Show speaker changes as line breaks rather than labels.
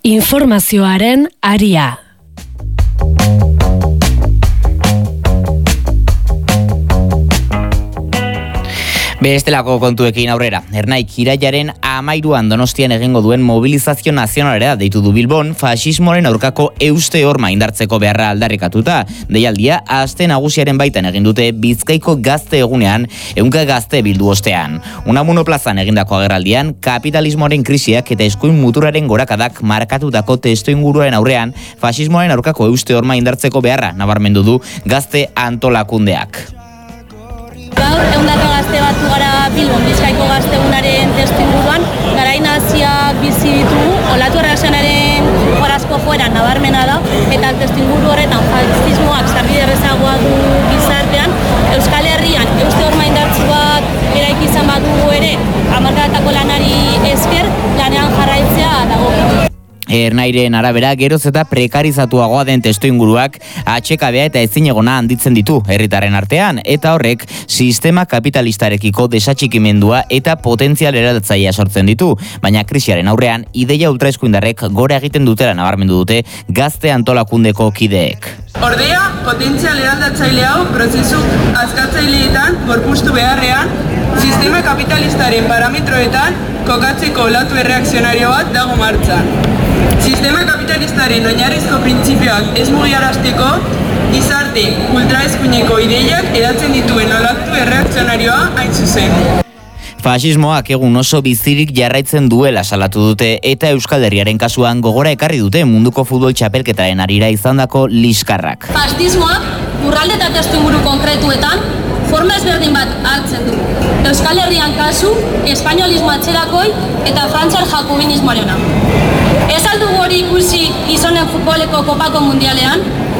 Informazioaren aria.
Bestelako kontuekin aurrera. Ernaik irailaren 13an Donostian egingo duen mobilizazio nazionalera deitu du Bilbon, faxismoaren aurkako euste horma indartzeko beharra aldarrikatuta. Deialdia aste nagusiaren baitan egin dute Bizkaiko Gazte egunean, 100 gazte bildu ostean. Unamuno plazan egindako agerraldian, kapitalismoaren krisiak eta eskuin muturaren gorakadak markatutako testuinguruaren aurrean, faxismoaren aurkako euste horma indartzeko beharra nabarmendu du Gazte antolakundeak.
Gaur, 100 gazte batu gara Bilbon, Bizkaiko Gazte egunaren testuinguruan, garai naziak bizi ditugu, olatu errazionaren horazko joera nabarmena da, eta testuinguru horretan faxismoak sarbide errazagoa du gizartean, Euskal Herrian euste horma indartsu bat eraiki izan badu ere, hamarkadetako lanari esker, lanean jarraitzea dago.
Ernairen arabera, geroz eta prekarizatuagoa den testuinguruak atxekabea eta ezinegona handitzen ditu herritarren artean, eta horrek sistema kapitalistarekiko desatxikimendua eta potentzial eraldatzailea sortzen ditu, baina krisiaren aurrean ideia ultraeskuindarrek gora egiten dutela nabarmendu dute Gazte antolakundeko kideek.
Ordea, potentzial eraldatzaile hau prozesu askatzaileetan gorpuztu beharrean, sistema kapitalistaren parametroetan kokatzeko olatu erreakzionario bat dago martxan. Sistema kapitalistaren oinarrizko printzipioak ez mugiarazteko, gizarte ultraeskuineko ideiak edatzen dituen olatu erreakzionarioa hain zuzen.
Faxismoak egun oso bizirik jarraitzen duela salatu dute eta Euskal Herriaren kasuan gogora ekarri dute munduko futbol txapelketaren harira izandako liskarrak.
Faxismoak lurralde eta testuinguru konkretuetan forma ezberdin bat hartzen du. Euskal Herrian kasu, espainolismo atzerakoi eta frantziar jakobinismoarena. Ez aldugu hori ikusi gizonen futboleko kopako mundialean?